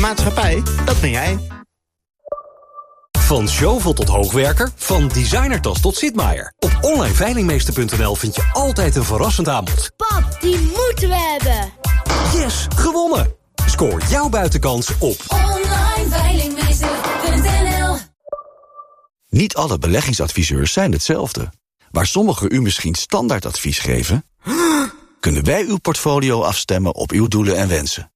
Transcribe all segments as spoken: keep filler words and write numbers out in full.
maatschappij, dat ben jij. Van Zjovel tot hoogwerker, van designertas tot Sitmaier. Op online veilingmeester punt n l vind je altijd een verrassend aanbod. Pap, die moeten we hebben. Yes, gewonnen! Scoor jouw buitenkans op online veilingmeester punt n l. Niet alle beleggingsadviseurs zijn hetzelfde. Waar sommigen u misschien standaardadvies geven, kunnen wij uw portfolio afstemmen op uw doelen en wensen.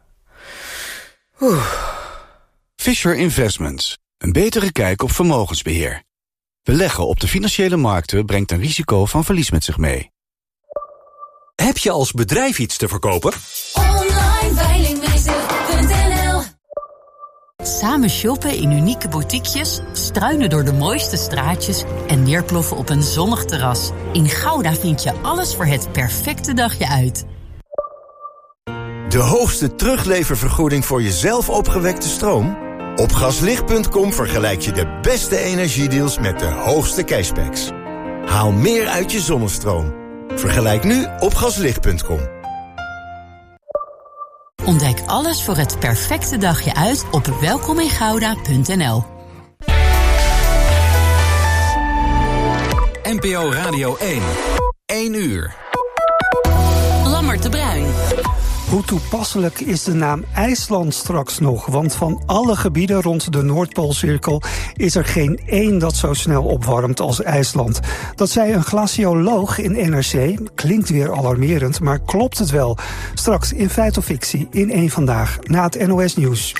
Fisher Investments. Een betere kijk op vermogensbeheer. Beleggen op de financiële markten brengt een risico van verlies met zich mee. Heb je als bedrijf iets te verkopen? online veilingmeester punt n l. Samen shoppen in unieke boutiquejes, struinen door de mooiste straatjes en neerploffen op een zonnig terras. In Gouda vind je alles voor het perfecte dagje uit. De hoogste terugleververgoeding voor jezelf opgewekte stroom? Op gaslicht punt com vergelijk je de beste energiedeals met de hoogste cashbacks. Haal meer uit je zonnestroom. Vergelijk nu op gaslicht punt com. Ontdek alles voor het perfecte dagje uit op welkomingouda punt n l. N P O Radio één. één uur. Lammert de Bruin. Hoe toepasselijk is de naam IJsland straks nog? Want van alle gebieden rond de Noordpoolcirkel is er geen één dat zo snel opwarmt als IJsland. Dat zei een glacioloog in N R C. Klinkt weer alarmerend, maar klopt het wel? Straks in Feit of Fictie in één Vandaag, na het N O S Nieuws.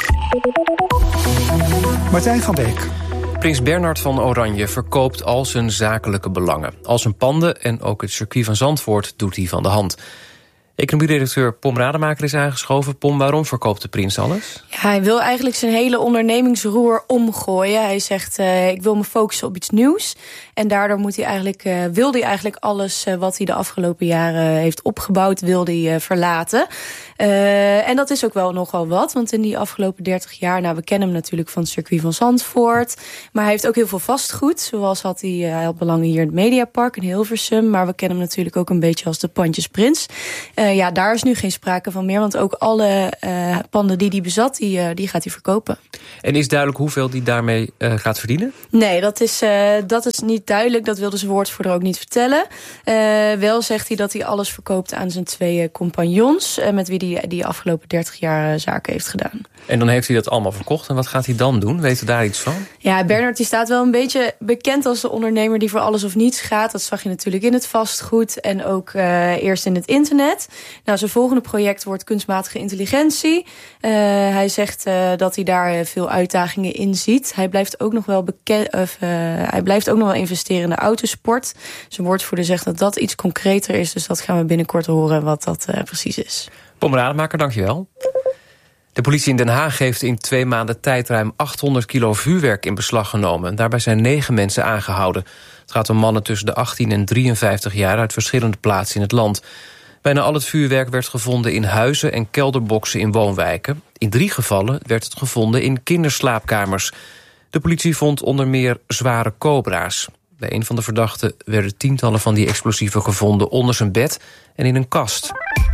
Martijn van Beek. Prins Bernhard van Oranje verkoopt al zijn zakelijke belangen. Al zijn panden en ook het circuit van Zandvoort doet hij van de hand. Economie-redacteur Pom Rademaker is aangeschoven. Pom, waarom verkoopt de prins alles? Ja, hij wil eigenlijk zijn hele ondernemingsroer omgooien. Hij zegt, uh, ik wil me focussen op iets nieuws. En daardoor moet hij eigenlijk, uh, wil hij eigenlijk alles uh, wat hij de afgelopen jaren heeft opgebouwd, wil hij uh, verlaten. Uh, en dat is ook wel nogal wat, want in die afgelopen dertig jaar, nou, we kennen hem natuurlijk van het circuit van Zandvoort, maar hij heeft ook heel veel vastgoed. Zoals had hij, uh, hij had belangen hier in het Mediapark in Hilversum, maar we kennen hem natuurlijk ook een beetje als de pandjesprins. Uh, ja, daar is nu geen sprake van meer, want ook alle uh, panden die hij bezat, die, uh, die gaat hij verkopen. En is duidelijk hoeveel hij daarmee uh, gaat verdienen? Nee, dat is, uh, dat is niet duidelijk. Dat wilde zijn woordvoerder ook niet vertellen. Uh, wel zegt hij dat hij alles verkoopt aan zijn twee uh, compagnons, uh, met wie hij die afgelopen dertig jaar uh, zaken heeft gedaan. En dan heeft hij dat allemaal verkocht. En wat gaat hij dan doen? Weet u daar iets van? Ja, Bernhard die staat wel een beetje bekend als de ondernemer die voor alles of niets gaat. Dat zag je natuurlijk in het vastgoed en ook uh, eerst in het internet. Nou, zijn volgende project wordt kunstmatige intelligentie. Uh, hij zegt uh, dat hij daar uh, veel uitdagingen in ziet. Hij blijft ook nog wel bekend, of, uh, hij blijft ook nog wel investeren in de autosport. Zijn woordvoerder zegt dat dat iets concreter is. Dus dat gaan we binnenkort horen wat dat uh, precies is. Pom Rademaker, dankjewel. De politie in Den Haag heeft in twee maanden tijd ruim achthonderd kilo vuurwerk in beslag genomen. Daarbij zijn negen mensen aangehouden. Het gaat om mannen tussen de achttien en drieënvijftig jaar uit verschillende plaatsen in het land. Bijna al het vuurwerk werd gevonden in huizen en kelderboxen in woonwijken. In drie gevallen werd het gevonden in kinderslaapkamers. De politie vond onder meer zware cobra's. Bij een van de verdachten werden tientallen van die explosieven gevonden onder zijn bed en in een kast.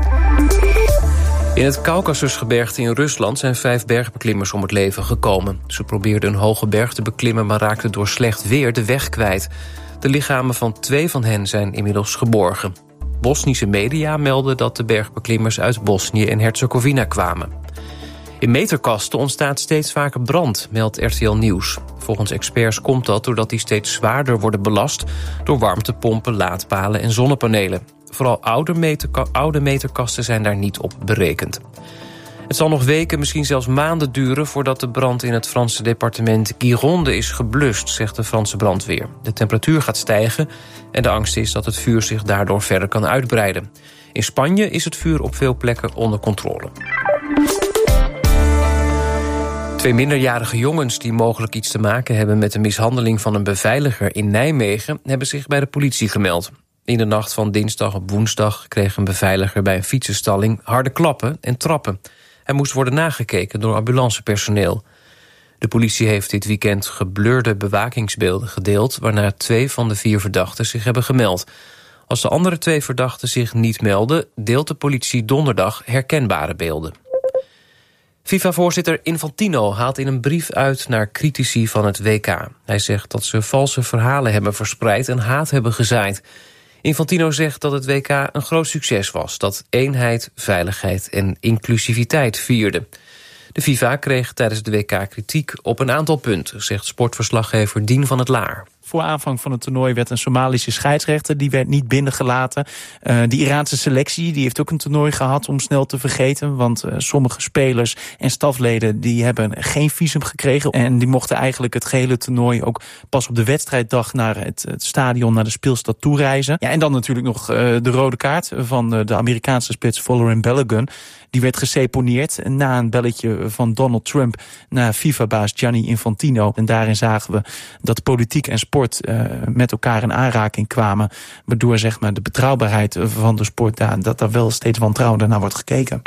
In het Kaukasusgebergte in Rusland zijn vijf bergbeklimmers om het leven gekomen. Ze probeerden een hoge berg te beklimmen, maar raakten door slecht weer de weg kwijt. De lichamen van twee van hen zijn inmiddels geborgen. Bosnische media melden dat de bergbeklimmers uit Bosnië en Herzegovina kwamen. In meterkasten ontstaat steeds vaker brand, meldt R T L Nieuws. Volgens experts komt dat doordat die steeds zwaarder worden belast door warmtepompen, laadpalen en zonnepanelen. Vooral oude, meterka- oude meterkasten zijn daar niet op berekend. Het zal nog weken, misschien zelfs maanden duren voordat de brand in het Franse departement Gironde is geblust, zegt de Franse brandweer. De temperatuur gaat stijgen en de angst is dat het vuur zich daardoor verder kan uitbreiden. In Spanje is het vuur op veel plekken onder controle. Twee minderjarige jongens die mogelijk iets te maken hebben met de mishandeling van een beveiliger in Nijmegen hebben zich bij de politie gemeld. In de nacht van dinsdag op woensdag kreeg een beveiliger bij een fietsenstalling harde klappen en trappen. Hij moest worden nagekeken door ambulancepersoneel. De politie heeft dit weekend geblurde bewakingsbeelden gedeeld, waarna twee van de vier verdachten zich hebben gemeld. Als de andere twee verdachten zich niet melden, deelt de politie donderdag herkenbare beelden. FIFA-voorzitter Infantino haalt in een brief uit naar critici van het W K. Hij zegt dat ze valse verhalen hebben verspreid en haat hebben gezaaid. Infantino zegt dat het W K een groot succes was, dat eenheid, veiligheid en inclusiviteit vierde. De FIFA kreeg tijdens de W K kritiek op een aantal punten, zegt sportverslaggever Dien van het Laar. Voor aanvang van het toernooi werd een Somalische scheidsrechter, die werd niet binnengelaten. Uh, die Iraanse selectie die heeft ook een toernooi gehad om snel te vergeten. Want uh, sommige spelers en stafleden die hebben geen visum gekregen. En die mochten eigenlijk het gehele toernooi ook pas op de wedstrijddag naar het, het stadion, naar de speelstad toereizen. Ja, en dan natuurlijk nog uh, de rode kaart van uh, de Amerikaanse spits Folarin Balogun. Die werd geseponeerd na een belletje van Donald Trump naar FIFA-baas Gianni Infantino. En daarin zagen we dat politiek en sport uh, met elkaar in aanraking kwamen. Waardoor zeg maar, de betrouwbaarheid van de sport, daar, dat daar wel steeds wantrouwender naar wordt gekeken.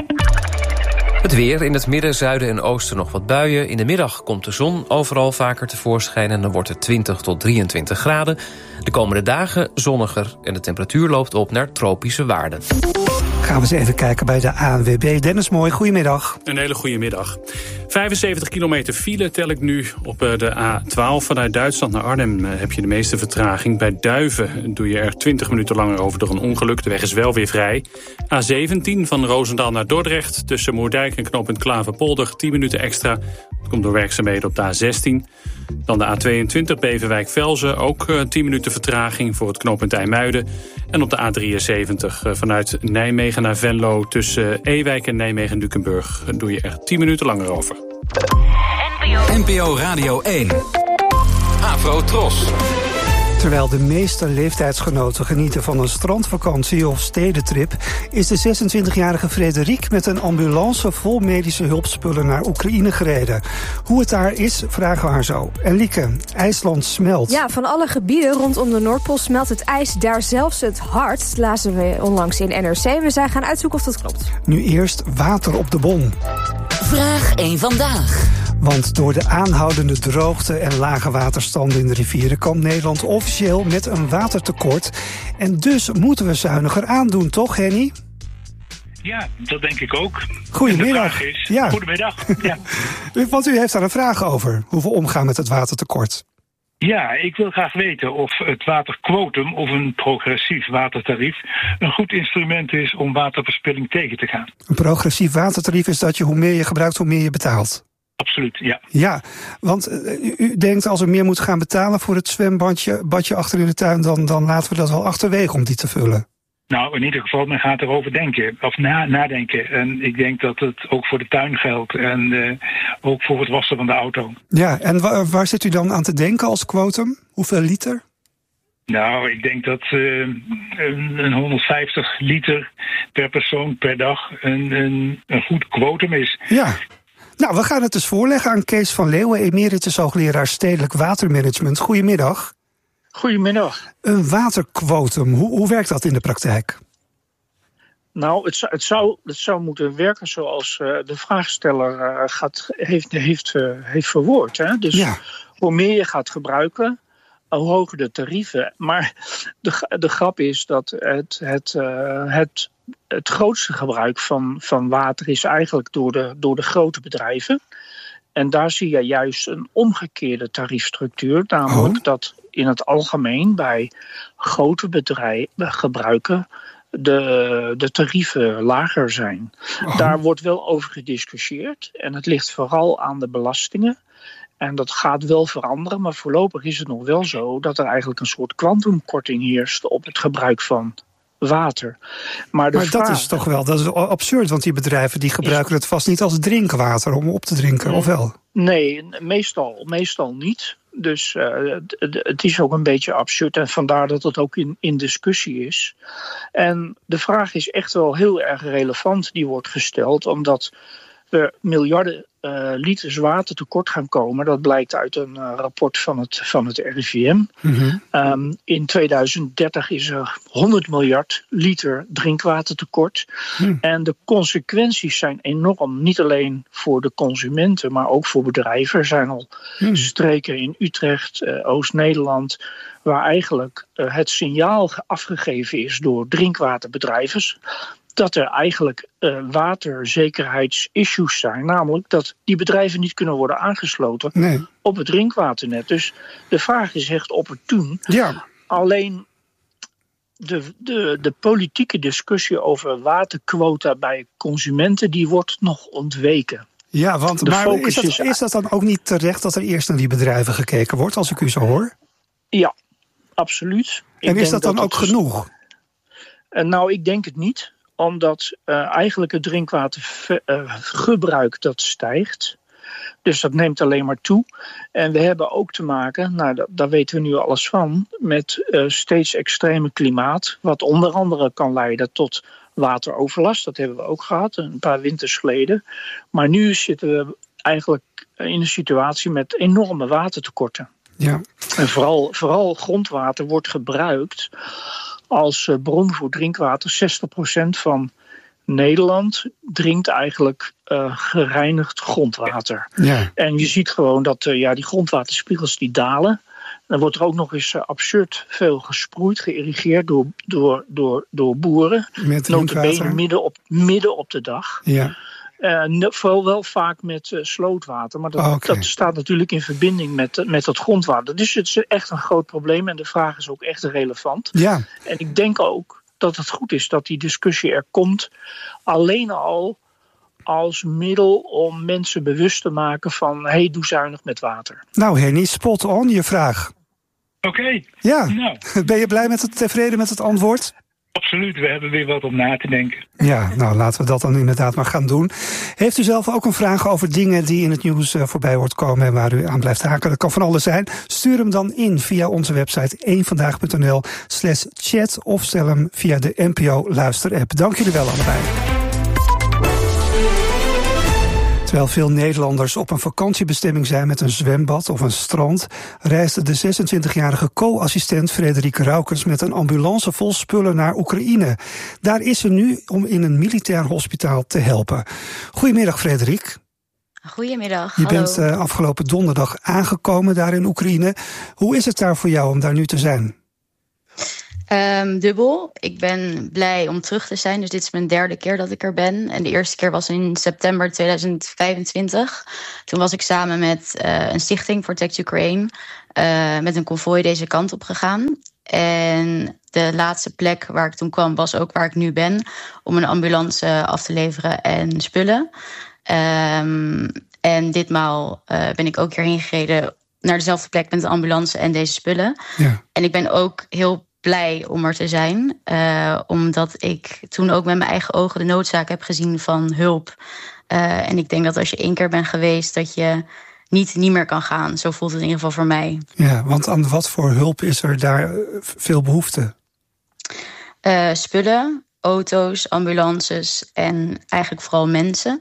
Het weer, in het midden, zuiden en oosten nog wat buien. In de middag komt de zon overal vaker tevoorschijn en dan wordt het twintig tot drieëntwintig graden. De komende dagen zonniger en de temperatuur loopt op naar tropische waarden. Gaan we eens even kijken bij de A N W B. Dennis Mooi, goedemiddag. Een hele goede middag. vijfenzeventig kilometer file tel ik nu op de A twaalf. Vanuit Duitsland naar Arnhem heb je de meeste vertraging. Bij Duiven doe je er twintig minuten langer over door een ongeluk. De weg is wel weer vrij. A zeventien van Roosendaal naar Dordrecht. Tussen Moerdijk en knooppunt Klaverpolder tien minuten extra. Dat komt door werkzaamheden op de A zestien. Dan de A tweeëntwintig Beverwijk-Velzen. Ook tien minuten vertraging voor het knooppunt IJmuiden. En op de A drieënzeventig vanuit Nijmegen naar Venlo. Tussen Ewijk en Nijmegen-Dukenburg doe je er tien minuten langer over. N P O Radio één. Afro Tros. Terwijl de meeste leeftijdsgenoten genieten van een strandvakantie of stedentrip, is de zesentwintigjarige Frederik met een ambulance vol medische hulpspullen naar Oekraïne gereden. Hoe het daar is, vragen we haar zo. En Lieke, IJsland smelt. Ja, van alle gebieden rondom de Noordpool smelt het ijs daar zelfs het hardst, lazen we onlangs in N R C. We zijn gaan uitzoeken of dat klopt. Nu eerst water op de bon. Vraag één vandaag. Want door de aanhoudende droogte en lage waterstanden in de rivieren kampt Nederland officieel met een watertekort. En dus moeten we zuiniger aandoen, toch Henny? Ja, dat denk ik ook. Goedemiddag. Is, ja. Goedemiddag. Ja. Want u heeft daar een vraag over, hoe we omgaan met het watertekort. Ja, ik wil graag weten of het waterquotum of een progressief watertarief een goed instrument is om waterverspilling tegen te gaan. Een progressief watertarief is dat je hoe meer je gebruikt, hoe meer je betaalt. Absoluut, ja. Ja, want uh, u denkt als we meer moeten gaan betalen voor het zwembadje badje achter in de tuin, dan, dan laten we dat wel achterwege om die te vullen. Nou, in ieder geval, men gaat erover denken, of na, nadenken. En ik denk dat het ook voor de tuin geldt en uh, ook voor het wassen van de auto. Ja, en wa- waar zit u dan aan te denken als quotum? Hoeveel liter? Nou, ik denk dat uh, een, een honderdvijftig liter per persoon per dag een, een, een goed quotum is. Ja. Nou, we gaan het dus voorleggen aan Kees van Leeuwen, emeritus hoogleraar stedelijk watermanagement. Goedemiddag. Goedemiddag. Een waterquotum, hoe, hoe werkt dat in de praktijk? Nou, het, het, zou, het zou moeten werken zoals uh, de vraagsteller uh, gaat, heeft, heeft, uh, heeft verwoord. Hè? Dus ja. Hoe meer je gaat gebruiken, hoe hoger de tarieven. Maar de, de grap is dat het, het, uh, het, het grootste gebruik van, van water is eigenlijk door de, door de grote bedrijven. En daar zie je juist een omgekeerde tariefstructuur. Namelijk oh. dat in het algemeen bij grote bedrijven gebruiken de, de tarieven lager zijn. Oh. Daar wordt wel over gediscussieerd. En het ligt vooral aan de belastingen. En dat gaat wel veranderen, maar voorlopig is het nog wel zo dat er eigenlijk een soort kwantumkorting heerst op het gebruik van water. Maar, de maar vraag, dat is toch wel dat is absurd, want die bedrijven die gebruiken het vast niet als drinkwater om op te drinken, nee, of wel? Nee, meestal, meestal niet. Dus uh, het, het is ook een beetje absurd en vandaar dat het ook in, in discussie is. En de vraag is echt wel heel erg relevant die wordt gesteld, omdat we miljarden uh, liters water tekort gaan komen. Dat blijkt uit een uh, rapport van het, van het R I V M. Mm-hmm. Um, in tweeduizend dertig is er honderd miljard liter drinkwatertekort. Mm. En de consequenties zijn enorm. Niet alleen voor de consumenten, maar ook voor bedrijven. Er zijn al mm. streken in Utrecht, uh, Oost-Nederland, waar eigenlijk uh, het signaal afgegeven is door drinkwaterbedrijven dat er eigenlijk uh, waterzekerheidsissues zijn. Namelijk dat die bedrijven niet kunnen worden aangesloten nee. op het drinkwaternet. Dus de vraag is echt opportun. Ja. Alleen de, de, de politieke discussie over waterquota bij consumenten, die wordt nog ontweken. Ja, want maar is dat, is dat dan ook niet terecht dat er eerst naar die bedrijven gekeken wordt, als ik u zo hoor? Ja, absoluut. En ik is dat dan dat ook dat genoeg? Uh, nou, ik denk het niet. Omdat uh, eigenlijk het drinkwatergebruik uh, dat stijgt. Dus dat neemt alleen maar toe. En we hebben ook te maken, nou, dat, daar weten we nu alles van, met uh, steeds extreme klimaat. Wat onder andere kan leiden tot wateroverlast. Dat hebben we ook gehad, een paar winters geleden. Maar nu zitten we eigenlijk in een situatie met enorme watertekorten. Ja. En vooral, vooral grondwater wordt gebruikt als bron voor drinkwater. zestig procent van Nederland drinkt eigenlijk uh, gereinigd grondwater. Ja. En je ziet gewoon dat uh, ja, die grondwaterspiegels die dalen. Dan wordt er ook nog eens uh, absurd veel gesproeid, geïrrigeerd door, door, door, door boeren. Met nota bene midden op, midden op de dag. Ja. Uh, vooral wel vaak met uh, slootwater. Maar dat, oh, okay. dat staat natuurlijk in verbinding met, met dat grondwater. Dus het is echt een groot probleem. En de vraag is ook echt relevant. Ja. En ik denk ook dat het goed is dat die discussie er komt. Alleen al als middel om mensen bewust te maken van, hey, doe zuinig met water. Nou, Henny, spot on je vraag. Oké. Okay. Ja. Nou. Ben je blij met het, tevreden met het antwoord? Absoluut, we hebben weer wat om na te denken. Ja, nou laten we dat dan inderdaad maar gaan doen. Heeft u zelf ook een vraag over dingen die in het nieuws uh, voorbij hoort komen en waar u aan blijft haken? Dat kan van alles zijn. Stuur hem dan in via onze website eenvandaag.nl slash chat of stel hem via de N P O luisterapp. Dank jullie wel allebei. Terwijl veel Nederlanders op een vakantiebestemming zijn met een zwembad of een strand, reisde de zesentwintigjarige co-assistent Frederike Raukens met een ambulance vol spullen naar Oekraïne. Daar is ze nu om in een militair hospitaal te helpen. Goedemiddag, Frederik. Goedemiddag. Je hallo. bent uh, afgelopen donderdag aangekomen daar in Oekraïne. Hoe is het daar voor jou om daar nu te zijn? Um, dubbel. Ik ben blij om terug te zijn. Dus dit is mijn derde keer dat ik er ben. En de eerste keer was in september tweeduizend vijfentwintig. Toen was ik samen met uh, een stichting Protect Ukraine Uh, met een konvooi deze kant op gegaan. En de laatste plek waar ik toen kwam was ook waar ik nu ben, om een ambulance af te leveren en spullen. Um, en ditmaal uh, ben ik ook hierheen gereden naar dezelfde plek met de ambulance en deze spullen. Ja. En ik ben ook heel blij om er te zijn. Uh, omdat ik toen ook met mijn eigen ogen de noodzaak heb gezien van hulp. Uh, en ik denk dat als je één keer bent geweest, dat je niet, niet meer kan gaan. Zo voelt het in ieder geval voor mij. Ja, want aan wat voor hulp is er daar veel behoefte? Uh, spullen, auto's, ambulances en eigenlijk vooral mensen.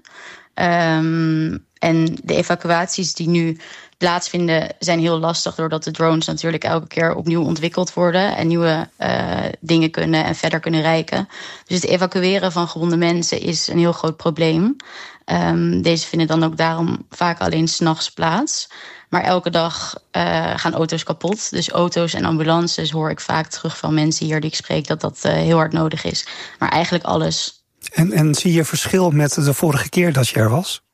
Um, en de evacuaties die nu plaatsvinden zijn heel lastig, doordat de drones natuurlijk elke keer opnieuw ontwikkeld worden en nieuwe uh, dingen kunnen en verder kunnen reiken. Dus het evacueren van gewonde mensen is een heel groot probleem. Um, deze vinden dan ook daarom vaak alleen 's nachts plaats. Maar elke dag uh, gaan auto's kapot. Dus auto's en ambulances hoor ik vaak terug van mensen hier die ik spreek dat dat uh, heel hard nodig is. Maar eigenlijk alles. En, en zie je verschil met de vorige keer dat je er was?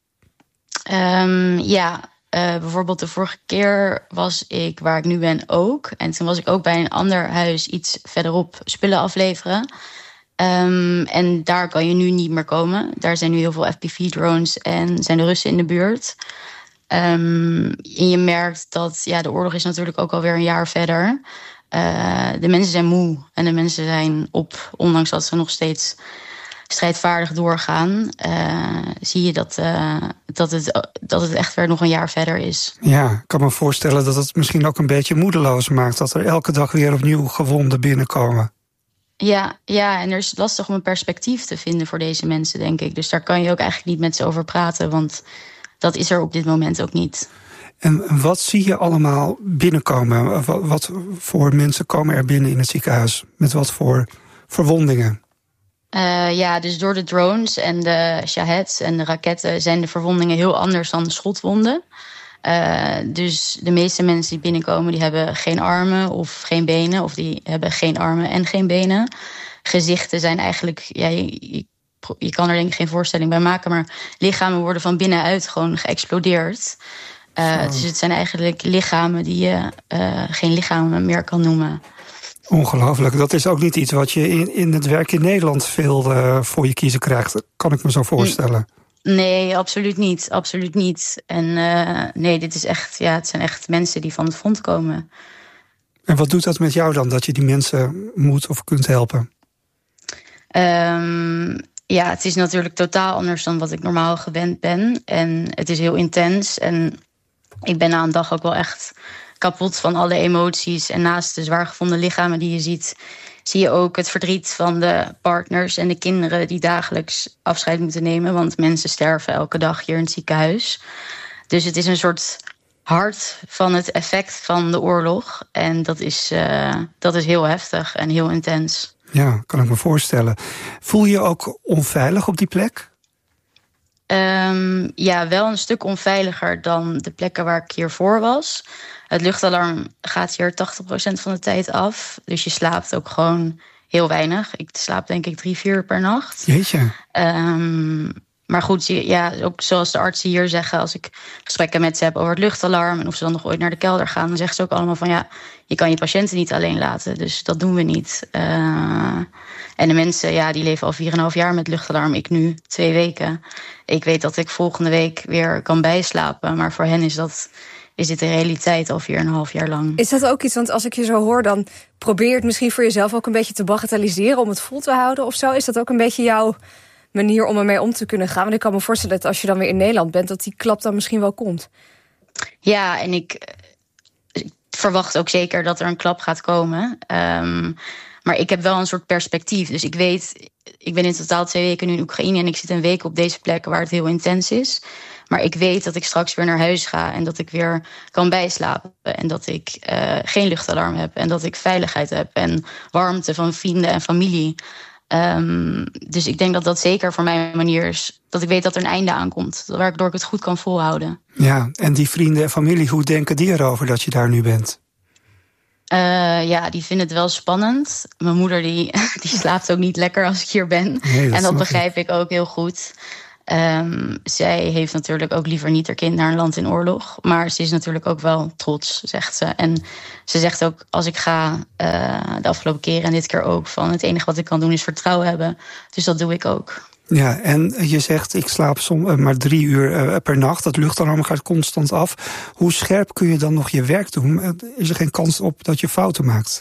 Um, ja, uh, bijvoorbeeld de vorige keer was ik waar ik nu ben ook. En toen was ik ook bij een ander huis iets verderop spullen afleveren. Um, en daar kan je nu niet meer komen. Daar zijn nu heel veel F P V-drones en zijn de Russen in de buurt. Um, en je merkt dat ja, de oorlog is natuurlijk ook alweer een jaar verder. Uh, de mensen zijn moe en de mensen zijn op, ondanks dat ze nog steeds strijdvaardig doorgaan, uh, zie je dat, uh, dat, het, dat het echt weer nog een jaar verder is. Ja, ik kan me voorstellen dat het misschien ook een beetje moedeloos maakt, dat er elke dag weer opnieuw gewonden binnenkomen. Ja, ja, en er is lastig om een perspectief te vinden voor deze mensen, denk ik. Dus daar kan je ook eigenlijk niet met ze over praten, want dat is er op dit moment ook niet. En wat zie je allemaal binnenkomen? Wat, wat voor mensen komen er binnen in het ziekenhuis? Met wat voor verwondingen? Uh, ja, dus door de drones en de Shaheds en de raketten zijn de verwondingen heel anders dan de schotwonden. Uh, dus de meeste mensen die binnenkomen, die hebben geen armen of geen benen, of die hebben geen armen en geen benen. gezichten zijn eigenlijk... Ja, je, je, je kan er denk ik geen voorstelling bij maken... maar lichamen worden van binnenuit gewoon geëxplodeerd. Uh, dus het zijn eigenlijk lichamen die je uh, geen lichamen meer kan noemen. Ongelooflijk. Dat is ook niet iets wat je in, in het werk in Nederland veel uh, voor je kiezen krijgt. Kan ik me zo voorstellen. Nee, absoluut niet. Absoluut niet. En uh, nee, dit is echt, ja, het zijn echt mensen die van het front komen. En wat doet dat met jou dan, dat je die mensen moet of kunt helpen? Um, ja, het is natuurlijk totaal anders dan wat ik normaal gewend ben. En het is heel intens. En ik ben na een dag ook wel echt kapot van alle emoties. En naast de zwaar gevonden lichamen die je ziet, zie je ook het verdriet van de partners en de kinderen die dagelijks afscheid moeten nemen. Want mensen sterven elke dag hier in het ziekenhuis. Dus het is een soort hart van het effect van de oorlog. En dat is, uh, dat is heel heftig en heel intens. Ja, kan ik me voorstellen. Voel je je ook onveilig op die plek? Um, ja, wel een stuk onveiliger dan de plekken waar ik hiervoor was. Het luchtalarm gaat hier tachtig procent van de tijd af. Dus je slaapt ook gewoon heel weinig. Ik slaap denk ik drie, vier uur per nacht. Jeetje. Um, maar goed, ja, ook zoals de artsen hier zeggen, als ik gesprekken met ze heb over het luchtalarm en of ze dan nog ooit naar de kelder gaan, dan zeggen ze ook allemaal van ja, je kan je patiënten niet alleen laten. Dus dat doen we niet. Uh, en de mensen, ja, die leven al vier en een half jaar met luchtalarm. Ik nu twee weken. Ik weet dat ik volgende week weer kan bijslapen. Maar voor hen is dat, is dit de realiteit al vier en een half jaar lang. Is dat ook iets, want als ik je zo hoor, dan probeer je het misschien voor jezelf ook een beetje te bagatelliseren om het vol te houden of zo. Is dat ook een beetje jouw manier om ermee om te kunnen gaan? Want ik kan me voorstellen dat als je dan weer in Nederland bent, dat die klap dan misschien wel komt. Ja, en ik, ik verwacht ook zeker dat er een klap gaat komen. Um, maar ik heb wel een soort perspectief. Dus ik weet, ik ben in totaal twee weken nu in Oekraïne en ik zit een week op deze plek waar het heel intens is. Maar ik weet dat ik straks weer naar huis ga en dat ik weer kan bijslapen. En dat ik uh, geen luchtalarm heb en dat ik veiligheid heb en warmte van vrienden en familie. Um, dus ik denk dat dat zeker voor mijn manier is, dat ik weet dat er een einde aankomt, waardoor ik het goed kan volhouden. Ja, en die vrienden en familie, hoe denken die erover dat je daar nu bent? Uh, ja, die vinden het wel spannend. Mijn moeder die, die slaapt ook niet lekker als ik hier ben. Nee, dat en dat begrijp ik. ik ook heel goed. Um, zij heeft natuurlijk ook liever niet haar kind naar een land in oorlog. Maar ze is natuurlijk ook wel trots, zegt ze. En ze zegt ook, als ik ga, uh, de afgelopen keren en dit keer ook, van het enige wat ik kan doen is vertrouwen hebben. Dus dat doe ik ook. Ja, en je zegt, ik slaap som, maar drie uur uh, per nacht. Dat luchtalarm gaat constant af. Hoe scherp kun je dan nog je werk doen? Is er geen kans op dat je fouten maakt?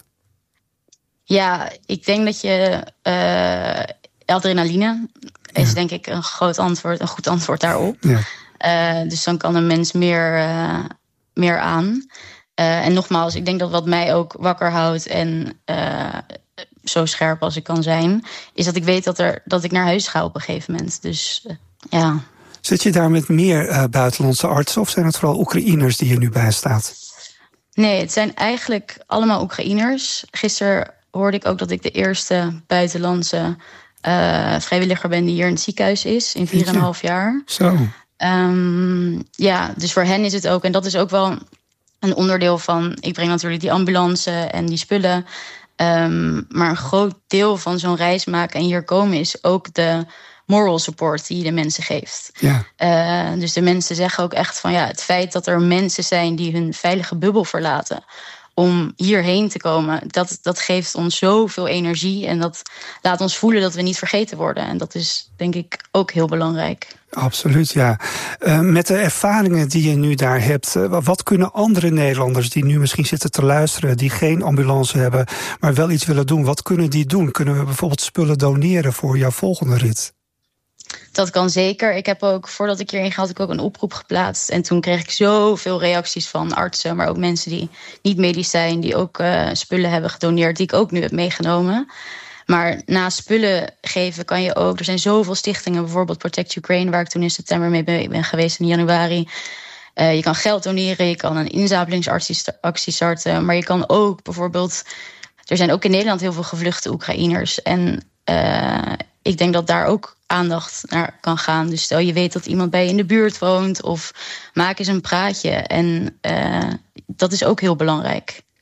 Ja, ik denk dat je uh, adrenaline is, ja, denk ik een groot antwoord, een goed antwoord daarop. Ja. Uh, dus dan kan een mens meer, uh, meer aan. Uh, en nogmaals, ik denk dat wat mij ook wakker houdt en uh, zo scherp als ik kan zijn, is dat ik weet dat, er, dat ik naar huis ga op een gegeven moment. Dus uh, ja. Zit je daar met meer uh, buitenlandse artsen of zijn het vooral Oekraïners die je nu bijstaat? Nee, het zijn eigenlijk allemaal Oekraïners. Gisteren hoorde ik ook dat ik de eerste buitenlandse uh, vrijwilliger ben die hier in het ziekenhuis is in vier en een half jaar. Zo. Um, ja, dus voor hen is het ook, en dat is ook wel een onderdeel van, ik breng natuurlijk die ambulance en die spullen. Um, maar een groot deel van zo'n reis maken en hier komen is ook de moral support die je de mensen geeft. Ja. Uh, dus de mensen zeggen ook echt van ja, het feit dat er mensen zijn die hun veilige bubbel verlaten om hierheen te komen, dat, dat geeft ons zoveel energie en dat laat ons voelen dat we niet vergeten worden. En dat is denk ik ook heel belangrijk. Absoluut, ja. Uh, met de ervaringen die je nu daar hebt, uh, wat kunnen andere Nederlanders die nu misschien zitten te luisteren, die geen ambulance hebben, maar wel iets willen doen, wat kunnen die doen? Kunnen we bijvoorbeeld spullen doneren voor jouw volgende rit? Dat kan zeker. Ik heb ook, voordat ik hierheen ga, had ik ook een oproep geplaatst. En toen kreeg ik zoveel reacties van artsen, maar ook mensen die niet medisch zijn, die ook uh, spullen hebben gedoneerd, die ik ook nu heb meegenomen. Maar naast spullen geven kan je ook, er zijn zoveel stichtingen, bijvoorbeeld Protect Ukraine, waar ik toen in september mee ben geweest, in januari. Uh, je kan geld doneren, je kan een inzamelingsactie starten, maar je kan ook bijvoorbeeld, er zijn ook in Nederland heel veel gevluchte Oekraïners. En uh, ik denk dat daar ook aandacht naar kan gaan. Dus stel je weet dat iemand bij je in de buurt woont, of maak eens een praatje. En uh, dat is ook heel belangrijk.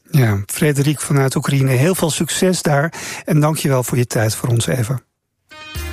Ja, Frederik vanuit Oekraïne, heel veel succes daar. En dank je wel voor je tijd voor ons even.